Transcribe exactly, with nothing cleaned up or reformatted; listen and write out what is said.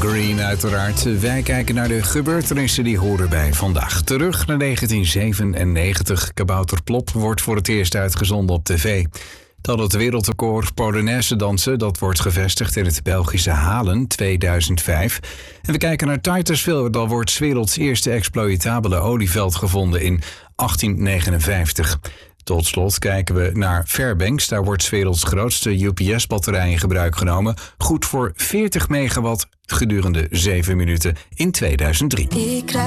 Green uiteraard. Wij kijken naar de gebeurtenissen die horen bij vandaag. Terug naar negentien zevenennegentig. Kabouter Plop wordt voor het eerst uitgezonden op tv. Dat het wereldrecord Polonaise dansen, dat wordt gevestigd in het Belgische Halen tweeduizend vijf. En we kijken naar Titusville, daar wordt 's werelds eerste exploitabele olieveld gevonden in achttien negenenvijftig. Tot slot kijken we naar Fairbanks. Daar wordt 's werelds grootste U P S-batterij in gebruik genomen. Goed voor veertig megawatt gedurende zeven minuten in tweeduizend drie.